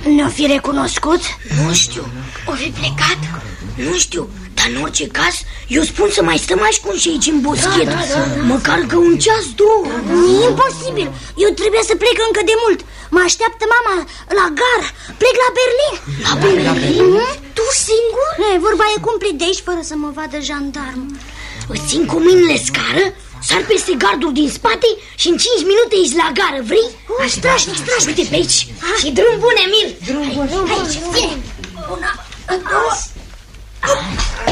Ne-o fi recunoscut? Nu știu, o fi plecat? Nu știu, dar în orice caz eu spun să mai stăm ascunși aici în boschet. Măcar că un ceas, două. E imposibil, eu trebuie să plec încă de mult. Mă așteaptă mama la gară. Plec la Berlin. La Berlin? Tu singur? Vorba e cumplit de aici fără să mă vadă jandarm. Îți țin cu mâinile scară, sar peste gardul din spate și în 5 minute ești la gară, vrei? Strașnic. Uite pe aici. Și drum bun, Emil. Drum bun. Aici, vine. Una, două.